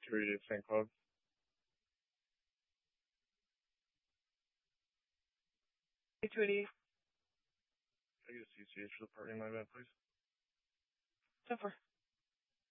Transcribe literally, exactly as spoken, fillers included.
Security of Saint Cloud. Hey, Tweety. Can I get a C C H for the party in my event, please? Ten four.